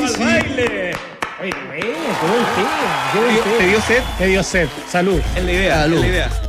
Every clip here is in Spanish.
sí. Baile. Oye, bueno, todo el tema. ¿Te dio sed? Me dio sed. Salud. Es la idea. Salud. Es la idea.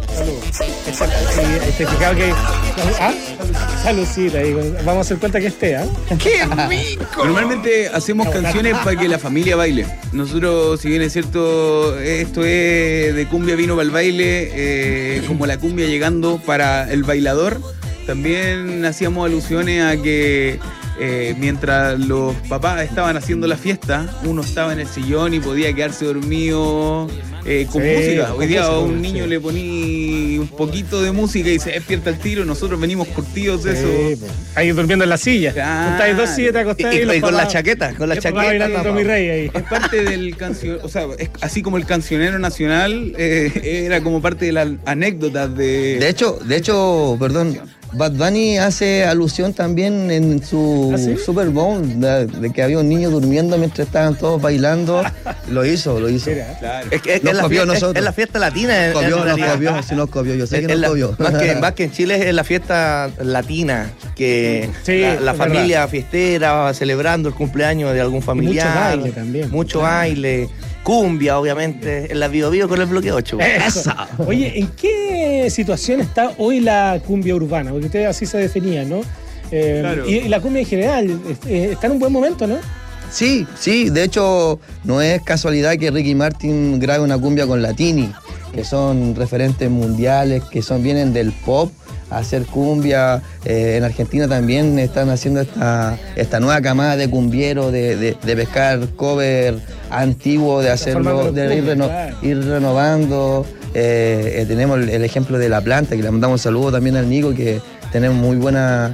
Salud. Este picado que. ¿Ah? Saludcita. Vamos a hacer cuenta que esté, ¿ah? ¡Qué rico! Normalmente hacemos canciones para que la familia baile. Nosotros, si bien es cierto, esto es de cumbia vino para el baile, como la cumbia llegando para el bailador, también hacíamos alusiones a que mientras los papás estaban haciendo la fiesta, uno estaba en el sillón y podía quedarse dormido con música. Hoy día a un niño le poní un poquito de música y se despierta el tiro. Nosotros venimos curtidos de eso. Pues. Ahí durmiendo en la silla. Claro. Estáis 2 sillas, te acostás Y con la chaqueta, bailando Tommy Rey ahí. Es parte del canción, o sea, es así como el cancionero nacional, era como parte de las anécdotas de... De hecho, perdón, Bad Bunny hace alusión también en su ¿Ah, sí? Super Bowl de que había un niño durmiendo mientras estaban todos bailando. Lo hizo. Mira. Claro. Es Nos copió nosotros. es la fiesta latina. Nos copió, yo sé que nos copió. Más que en Chile es la fiesta latina, que Sí, la es familia fiestera celebrando el cumpleaños de algún familiar. mucho baile también. Mucho baile, cumbia obviamente, en la Bio Bio con el bloque 8. Eso. Oye, ¿en qué situación está hoy la cumbia urbana? Porque ustedes así se definían, ¿no? Claro. Y la cumbia en general, está en un buen momento, ¿no? Sí, de hecho, no es casualidad que Ricky Martin grabe una cumbia con Latini, que son referentes mundiales, que vienen del pop a hacer cumbia. En Argentina también están haciendo esta nueva camada de cumbieros, de pescar cover antiguo, de hacerlo, de ir renovando. Tenemos el ejemplo de La Planta, que le mandamos un saludo también al Nico, que tenemos muy buena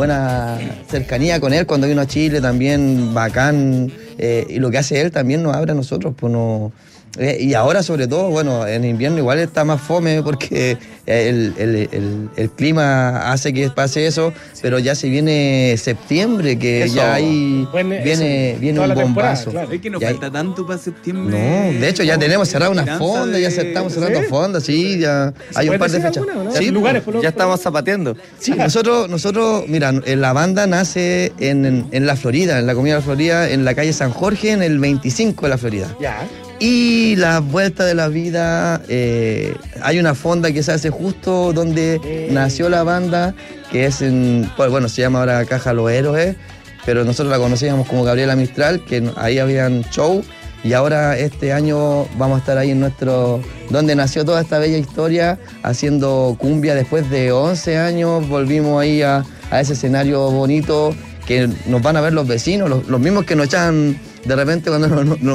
cercanía con él. Cuando vino a Chile también, bacán. Y lo que hace él también nos abre a nosotros, pues no... Y ahora sobre todo, bueno, en invierno igual está más fome porque el clima hace que pase eso, pero ya se viene septiembre, que Eso. ya ahí Bueno, viene toda un la temporada, bombazo. claro. Es que nos Y ahí- falta tanto para septiembre. No, de hecho ya tenemos cerrado unas fondas, ya estamos cerrando fondas, sí, ya hay un par de fechas. Alguna, ¿no? Sí, Lugares, por lo Ya estamos zapateando. Sí, nosotros, mira, la banda nace en la Florida, en la Comuna de la Florida, en la calle San Jorge, en el 25 de la Florida. Ya. Y la vuelta de la vida, hay una fonda que se hace justo donde nació la banda, que es bueno, se llama ahora Caja Los Héroes, pero nosotros la conocíamos como Gabriela Mistral, que ahí habían show, y ahora este año vamos a estar ahí en donde nació toda esta bella historia, haciendo cumbia. Después de 11 años volvimos ahí a ese escenario bonito, que nos van a ver los vecinos, los mismos que nos echaban de repente cuando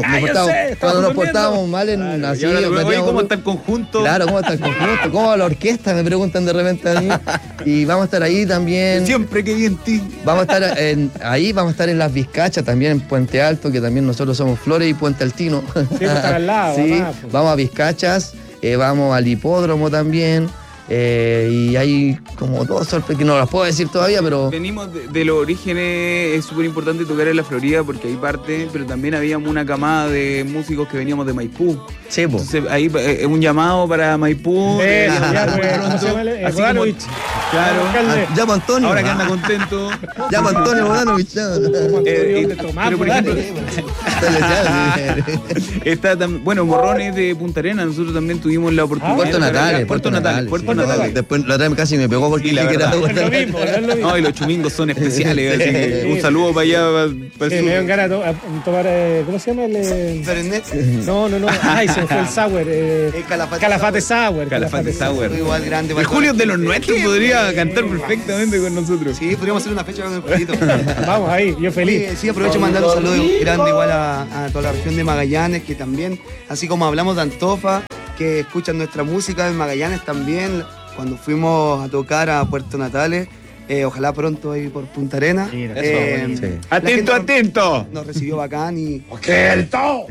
nos portábamos mal en así. Y ahora nos oye, metíamos- ¿cómo está el conjunto? Claro, ¿cómo está el conjunto? ¿Cómo va la orquesta? Me preguntan de repente a mí. Y vamos a estar ahí también. Siempre que vi en ti. Vamos a estar ahí, vamos a estar en Las Vizcachas, también en Puente Alto, que también nosotros somos Flores y Puente Altino. Sí, pues están al lado, Sí, además, pues. vamos a Vizcachas, vamos al hipódromo también. Y hay como dos sorpresas que no las puedo decir todavía, pero Venimos de los orígenes, es súper importante tocar en la Florida porque hay parte, pero también habíamos una camada de músicos que veníamos de Maipú. sí, po. Entonces ahí es un llamado para Maipú. ¿Cómo se llama? Así como- Bodanovich. Claro. Alcalde. Llama a Antonio. Ahora que anda contento. Llama a Antonio Bodanovich. De Tomás, pero por Bodano. ejemplo, está bueno, Morrones de Punta Arenas, nosotros también tuvimos la oportunidad. Puerto de tocar allá. Natales. Puerto Natales. Natales. Después la otra vez casi me pegó porque Sí, la dije que era verdad. No es lo mismo, no es lo mismo. No, y los chumingos son especiales, así que Sí. un saludo para allá, para Sí, el me dieron sur. ganas de tomar, ¿cómo se llama? No. Ay, se me fue el sour. Calafate Sour. Calafate Sour. Igual grande. El Julio de los nuestros podría cantar perfectamente con nosotros. Sí, podríamos hacer una fecha con el Julito. Vamos ahí, yo feliz. Sí, aprovecho de mandar un saludo grande igual a toda la región de Magallanes, que también, así como hablamos de Antofa, que escuchan nuestra música en Magallanes también, cuando fuimos a tocar a Puerto Natales, ojalá pronto ahí por Punta Arenas. Mira, sí. La Atento, gente atento. Nos recibió bacán y... ¡Atento!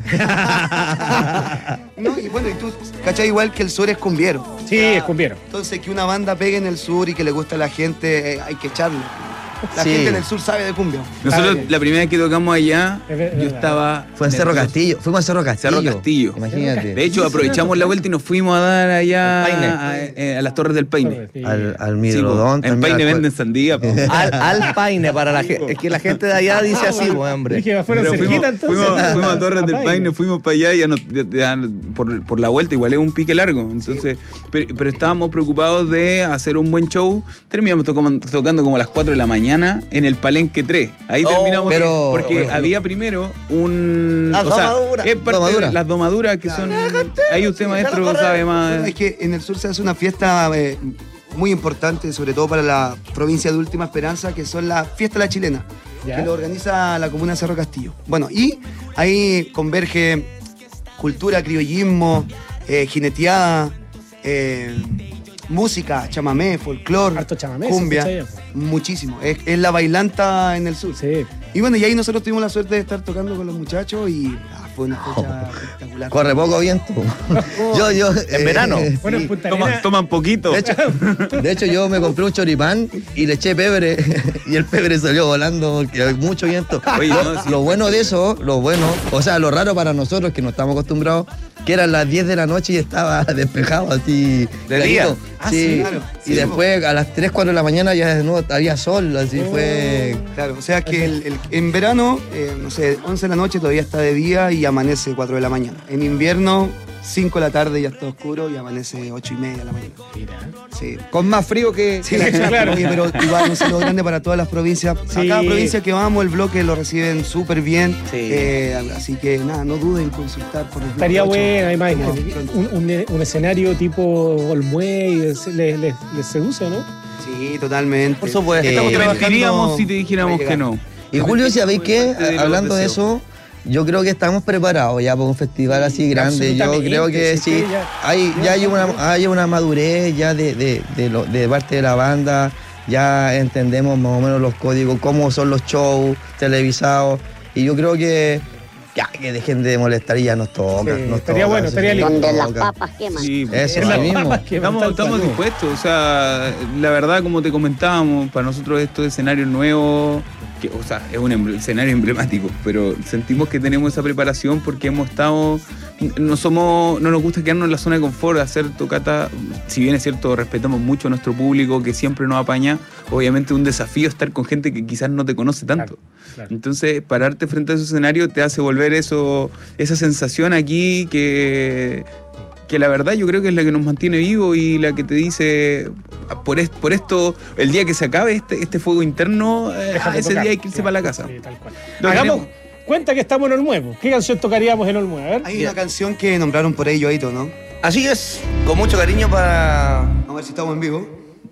No, y bueno, y tú, ¿cachai? Igual que el sur es cumbiero. Sí, es cumbiero. Entonces, que una banda pegue en el sur y que le guste a la gente, hay que echarle. La gente del sur sabe de cumbia. Nosotros la primera vez que tocamos allá, yo estaba... Fue en Cerro Castillo. Fuimos a Cerro Castillo. Cerro Castillo. Imagínate. De hecho, aprovechamos la vuelta y nos fuimos a dar allá a las Torres del Paine. Al Midrodón. En Paine venden sandía. Al Paine, para la gente. Es que la gente de allá dice así, hombre. Dije, fueron cerquita entonces. Fuimos a Torres del Paine, fuimos para allá y por la vuelta igual es un pique largo. Entonces, pero estábamos preocupados de hacer un buen show. Terminamos tocando como a las 4 de la mañana en el Palenque 3. Ahí terminamos porque había primero las domaduras. Es parte de las domaduras que son... Ahí usted, maestro, sabe más. Es que en el sur se hace una fiesta muy importante, sobre todo para la provincia de Última Esperanza, que son las fiestas de la chilena, que lo organiza la comuna de Cerro Castillo. Bueno, y ahí converge cultura, criollismo, jineteada, música, chamamé, folclore, cumbia, muchísimo. Es la bailanta en el sur. Sí. Y bueno, y ahí nosotros tuvimos la suerte de estar tocando con los muchachos y fue una fecha espectacular. Corre poco viento. En verano. Bueno, en Punta Arenas. Toman poquito. De hecho, yo me compré un choripán y le eché pebre y el pebre salió volando porque hay mucho viento. Oye, Lo bueno de eso, o sea, lo raro para nosotros que no estamos acostumbrados, que eran las 10 de la noche y estaba despejado así. ¿De día? Sí, claro. Y después a las 3, 4 de la mañana ya de nuevo había sol, así fue... Claro, o sea que en verano, no sé, 11 de la noche todavía está de día y amanece 4 de la mañana. En invierno, 5 de la tarde ya está oscuro y amanece 8:30 de la mañana. Mira. Sí. Con más frío que... Sí, claro. Oye, pero igual un saludo grande para todas las provincias. Sí. A cada provincia que vamos, el bloque lo reciben súper bien. Sí. Así que nada, no duden en consultar por el bloque Estaría 8. bueno, además, Pronto. un escenario tipo Olmuey, les seduce, ¿no? Sí, totalmente. Por supuesto. Estamos Te trabajando mentiríamos si te dijéramos para que llegar. no. Y Julio, ¿sabéis qué? De los Hablando de deseos. eso, yo creo que estamos preparados ya para un festival así grande. Yo Absolutamente, creo que sí, sí. ya Hay una madurez ya de parte de la banda. Ya entendemos más o menos los códigos, cómo son los shows televisados. Y yo creo que dejen de molestar y ya nos toca. Sí, nos estaría toca, bueno, sí, estaría lindo. nos Donde las toca. papas queman. Sí, Eso, Las así mismo. papas que Estamos tal dispuestos, o sea, la verdad, como te comentábamos, para nosotros estos escenarios nuevos, o sea, es un escenario emblemático, pero sentimos que tenemos esa preparación porque hemos estado, no nos gusta quedarnos en la zona de confort, hacer tocata, si bien es cierto, respetamos mucho a nuestro público que siempre nos apaña, obviamente es un desafío estar con gente que quizás no te conoce tanto. Claro. Entonces, pararte frente a ese escenario te hace volver esa sensación aquí que la verdad yo creo que es la que nos mantiene vivos y la que te dice, por esto, el día que se acabe este fuego interno, Déjate ese tocar. día hay que irse para la casa. Sí, tal cual. Lo Hagamos tenemos. cuenta que estamos en Olmuevo. ¿Qué canción tocaríamos en Olmuevo? A ver. Hay una canción que nombraron por ello, Aito, ¿no? Así es, con mucho cariño para Vamos a ver si estamos en vivo.